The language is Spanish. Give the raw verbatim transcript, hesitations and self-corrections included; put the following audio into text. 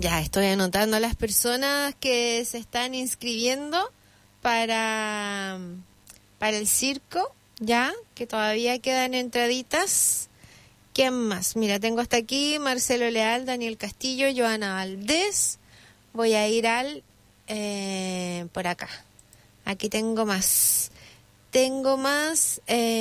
Ya estoy anotando a las personas que se están inscribiendo para, para el circo, ya, que todavía quedan entraditas. ¿Quién más? Mira, tengo hasta aquí Marcelo Leal, Daniel Castillo, Joana Valdés. Voy a ir al... Eh, por acá. Aquí tengo más. Tengo más... Eh,